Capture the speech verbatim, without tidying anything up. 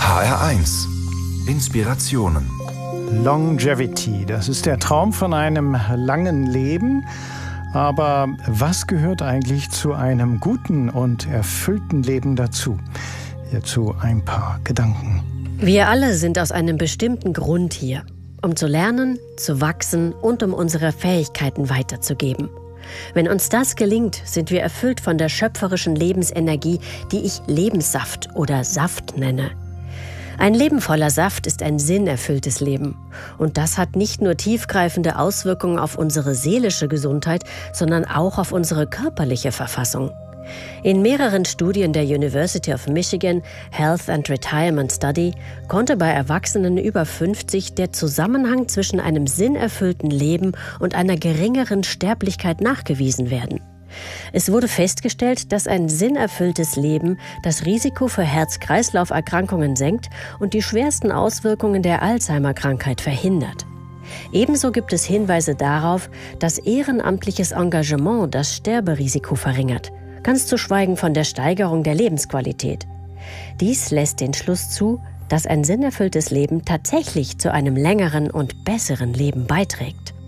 H R eins. Inspirationen. Longevity, das ist der Traum von einem langen Leben. Aber was gehört eigentlich zu einem guten und erfüllten Leben dazu? Hierzu ein paar Gedanken. Wir alle sind aus einem bestimmten Grund hier, um zu lernen, zu wachsen und um unsere Fähigkeiten weiterzugeben. Wenn uns das gelingt, sind wir erfüllt von der schöpferischen Lebensenergie, die ich Lebenssaft oder Saft nenne. Ein Leben voller Saft ist ein sinnerfülltes Leben. Und das hat nicht nur tiefgreifende Auswirkungen auf unsere seelische Gesundheit, sondern auch auf unsere körperliche Verfassung. In mehreren Studien der University of Michigan Health and Retirement Study konnte bei Erwachsenen über fünfzig der Zusammenhang zwischen einem sinnerfüllten Leben und einer geringeren Sterblichkeit nachgewiesen werden. Es wurde festgestellt, dass ein sinnerfülltes Leben das Risiko für Herz-Kreislauf-Erkrankungen senkt und die schwersten Auswirkungen der Alzheimer-Krankheit verhindert. Ebenso gibt es Hinweise darauf, dass ehrenamtliches Engagement das Sterberisiko verringert, ganz zu schweigen von der Steigerung der Lebensqualität. Dies lässt den Schluss zu, dass ein sinnerfülltes Leben tatsächlich zu einem längeren und besseren Leben beiträgt.